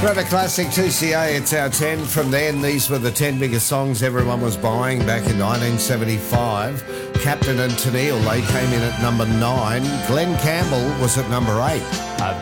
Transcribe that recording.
Forever Classic 2CA, it's our 10 from then. These were the 10 biggest songs everyone was buying back in 1975. Captain and Tennille, they came in at number 9. Glenn Campbell was at number 8. I've